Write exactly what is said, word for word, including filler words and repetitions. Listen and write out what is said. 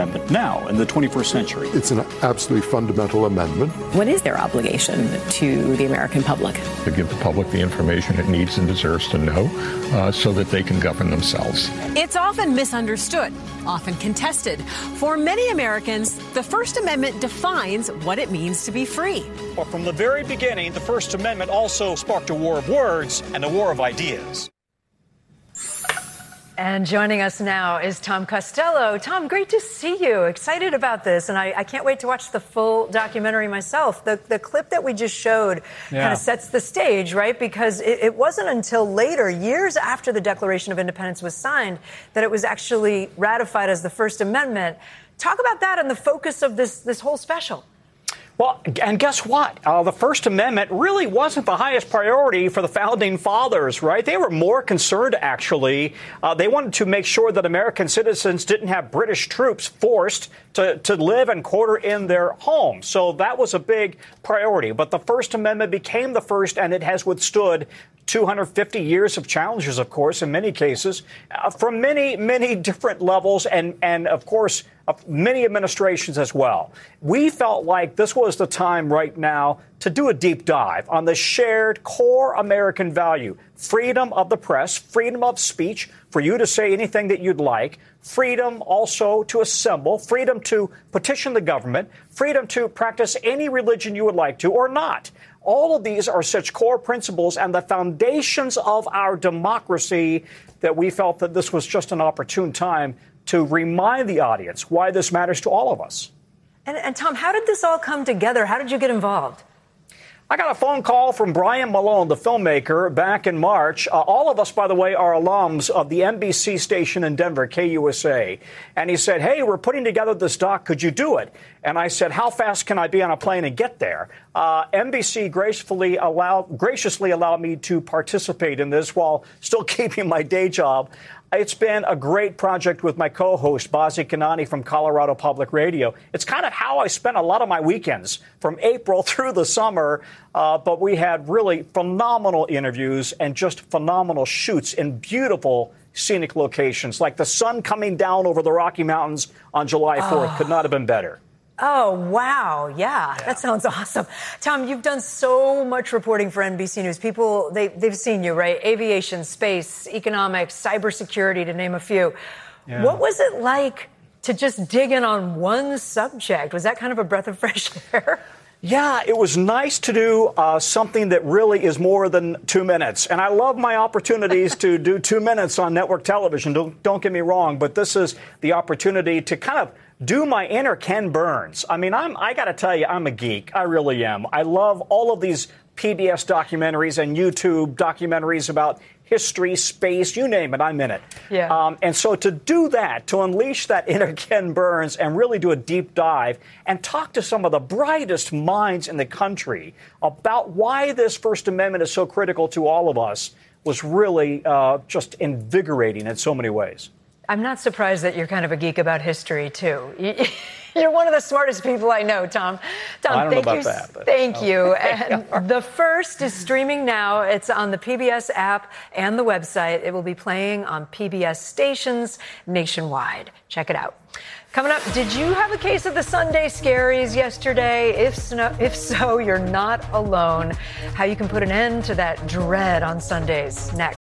Amendment now in the twenty-first century? It's an absolutely fundamental amendment. What is their obligation to the American public? To give the public the information it needs and deserves to know uh, so that they can govern themselves. It's often misunderstood, often contested. For many Americans, the First Amendment defines what it means to be free. Well, from the very beginning, the First Amendment also sparked a war of words and a war of ideas. And joining us now is Tom Costello. Tom, great to see you. Excited about this. And I, I can't wait to watch the full documentary myself. The, the clip that we just showed yeah. kind of sets the stage, right? Because it, it wasn't until later, years after the Declaration of Independence was signed, that it was actually ratified as the First Amendment. Talk about that and the focus of this, this whole special. Well, and guess what? Uh, the First Amendment really wasn't the highest priority for the Founding Fathers, right? They were more concerned, actually. Uh, they wanted to make sure that American citizens didn't have British troops forced to, to live and quarter in their homes. So that was a big priority. But the First Amendment became the first, and it has withstood two hundred fifty years of challenges, of course, in many cases, uh, from many, many different levels and, and of course, uh, many administrations as well. We felt like this was the time right now to do a deep dive on the shared core American value, freedom of the press, freedom of speech, for you to say anything that you'd like, freedom also to assemble, freedom to petition the government, freedom to practice any religion you would like to or not. All of these are such core principles and the foundations of our democracy that we felt that this was just an opportune time to remind the audience why this matters to all of us. And, and Tom, how did this all come together? How did you get involved? I got a phone call from Brian Malone, the filmmaker, back in March. Uh, all of us, by the way, are alums of the N B C station in Denver, K U S A. And he said, hey, we're putting together this doc. Could you do it? And I said, how fast can I be on a plane and get there? Uh, N B C gracefully allowed, graciously allowed me to participate in this while still keeping my day job. It's been a great project with my co-host, Bazi Kanani from Colorado Public Radio. It's kind of how I spent a lot of my weekends from April through the summer. Uh, but we had really phenomenal interviews and just phenomenal shoots in beautiful scenic locations, like the sun coming down over the Rocky Mountains on July fourth. Oh. Could not have been better. Oh, wow. Yeah, yeah, that sounds awesome. Tom, you've done so much reporting for N B C News. People, they, they've seen you, right? Aviation, space, economics, cybersecurity, to name a few. Yeah. What was it like to just dig in on one subject? Was that kind of a breath of fresh air? Yeah, it was nice to do uh, something that really is more than two minutes. And I love my opportunities to do two minutes on network television. Don't, don't get me wrong, but this is the opportunity to kind of do my inner Ken Burns. I mean, I'm, I got to tell you, I'm a geek. I really am. I love all of these P B S documentaries and YouTube documentaries about history, space, you name it, I'm in it. Yeah. Um, and so to do that, to unleash that inner Ken Burns and really do a deep dive and talk to some of the brightest minds in the country about why this First Amendment is so critical to all of us was really uh, just invigorating in so many ways. I'm not surprised that you're kind of a geek about history, too. You're one of the smartest people I know, Tom. Tom, I don't thank know about you. that. But, thank oh. you. And The First is streaming now. It's on the P B S app and the website. It will be playing on P B S stations nationwide. Check it out. Coming up, did you have a case of the Sunday scaries yesterday? If so, if so, you're not alone. How you can put an end to that dread on Sundays next.